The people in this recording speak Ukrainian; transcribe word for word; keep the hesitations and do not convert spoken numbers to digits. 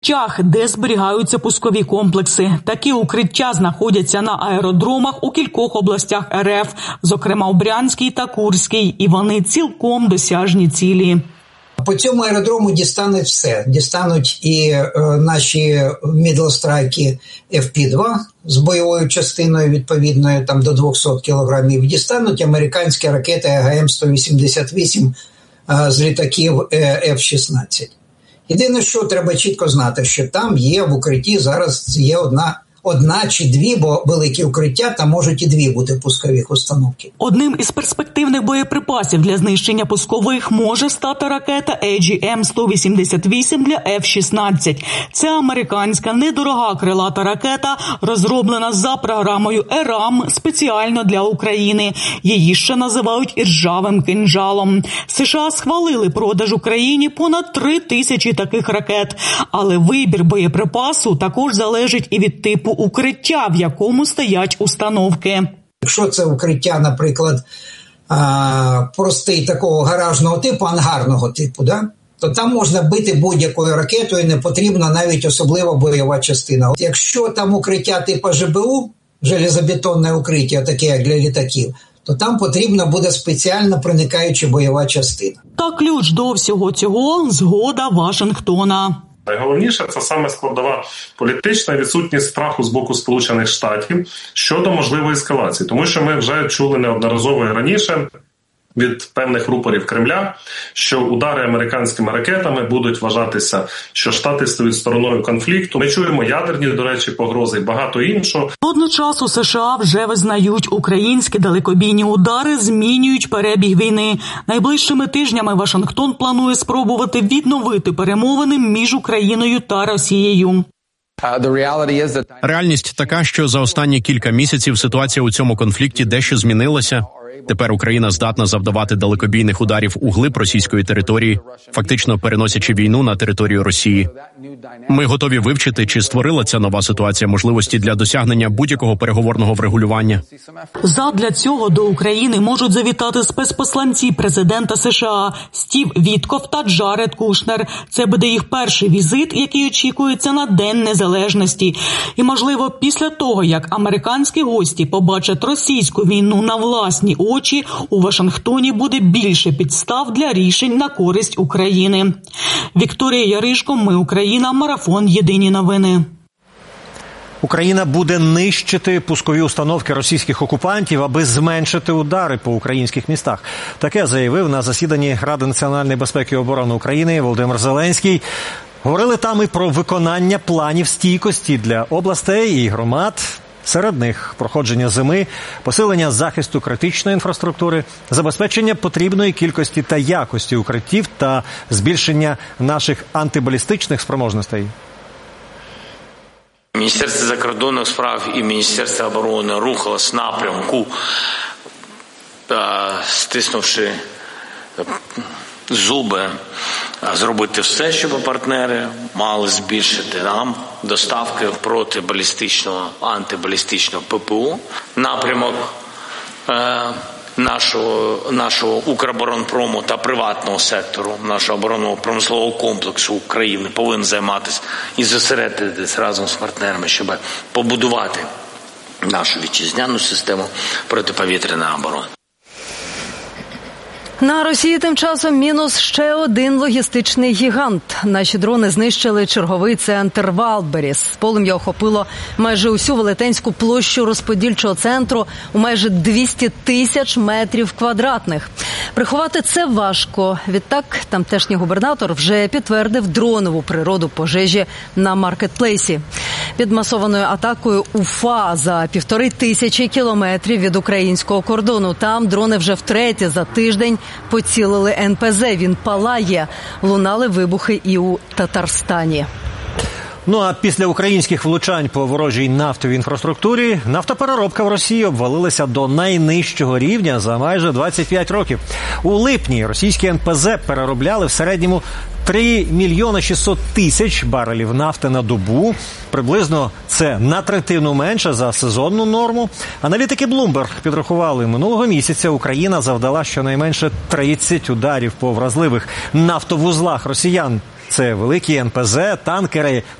де зберігаються пускові комплекси. Такі укриття знаходяться на аеродромах у кількох областях ер еф, зокрема у Брянській та Курській, і вони цілком досяжні цілі. По цьому аеродрому дістануть все. Дістануть і е, наші мідлстрайки еф пі два з бойовою частиною відповідною там до двісті кілограмів. Дістануть американські ракети а ге ем сто вісімдесят вісім е, з літаків еф шістнадцять. Єдине, що треба чітко знати, що там є в укритті зараз є одна Одна чи дві, бо великі укриття, там можуть і дві бути пускових установки. Одним із перспективних боєприпасів для знищення пускових може стати ракета ей джі ем сто вісімдесят вісім для еф шістнадцять. Це американська недорога крилата ракета, розроблена за програмою ЕРАМ спеціально для України. Її ще називають «іржавим кинджалом». США схвалили продаж Україні понад три тисячі таких ракет. Але вибір боєприпасу також залежить і від типу укриття, в якому стоять установки. Якщо це укриття, наприклад, простий такого гаражного типу, ангарного типу, да? то там можна бити будь-якою ракетою, не потрібна навіть особлива бойова частина. Якщо там укриття типу же бе у, железобетонне укриття, таке як для літаків, то там потрібна буде спеціальна проникаюча бойова частина. Та ключ до всього цього – згода Вашингтона. Найголовніше – це саме складова політична відсутність страху з боку Сполучених Штатів щодо можливої ескалації. Тому що ми вже чули неодноразово і раніше від певних рупорів Кремля, що удари американськими ракетами будуть вважатися, що Штати стають стороною конфлікту. Ми чуємо ядерні, до речі, погрози і багато іншого. Одночасно США вже визнають, українські далекобійні удари змінюють перебіг війни. Найближчими тижнями Вашингтон планує спробувати відновити перемовини між Україною та Росією. Реальність така, що за останні кілька місяців ситуація у цьому конфлікті дещо змінилася. Тепер Україна здатна завдавати далекобійних ударів у глиб російської території, фактично переносячи війну на територію Росії. Ми готові вивчити, чи створила ця нова ситуація можливості для досягнення будь-якого переговорного врегулювання. Задля цього до України можуть завітати спецпосланці президента США Стів Вітков та Джаред Кушнер. Це буде їх перший візит, який очікується на День Незалежності. І, можливо, після того, як американські гості побачать російську війну на власні очі, у Вашингтоні буде більше підстав для рішень на користь України. Вікторія Яришко, Ми Україна, Марафон, Єдині новини. Україна буде нищити пускові установки російських окупантів, аби зменшити удари по українських містах. Таке заявив на засіданні Ради національної безпеки і оборони України Володимир Зеленський. Говорили там і про виконання планів стійкості для областей і громад. Серед них проходження зими, посилення захисту критичної інфраструктури, забезпечення потрібної кількості та якості укриттів та збільшення наших антибалістичних спроможностей. Міністерство закордонних справ і Міністерство оборони рухалось в напрямку, стиснувши зуби, зробити все, щоб партнери мали збільшити нам доставки протибалістичного, антибалістичного пе пе о. Напрямок е, нашого, нашого Укроборонпрому та приватного сектору, нашого оборонного промислового комплексу України повинен займатися і зосередитись разом з партнерами, щоб побудувати нашу вітчизняну систему протиповітряної оборони. На Росії тим часом мінус ще один логістичний гігант. Наші дрони знищили черговий центр Валберіс. Полум'я охопило майже усю велетенську площу розподільчого центру у майже двісті тисяч метрів квадратних. Приховати це важко. Відтак, тамтешній губернатор вже підтвердив дронову природу пожежі на маркетплейсі. Під масованою атакою Уфа за півтори тисячі кілометрів від українського кордону. Там дрони вже втретє за тиждень поцілили ен пе зе. Він палає. Лунали вибухи і у Татарстані. Ну а після українських влучань по ворожій нафтовій інфраструктурі нафтопереробка в Росії обвалилася до найнижчого рівня за майже двадцять п'ять років. У липні російські ен пе зе переробляли в середньому три мільйони шістсот тисяч барелів нафти на добу. Приблизно це на третину менше за сезонну норму. Аналітики Bloomberg підрахували, минулого місяця Україна завдала щонайменше тридцять ударів по вразливих нафтовузлах росіян. Це великі ен пе зет, танкери,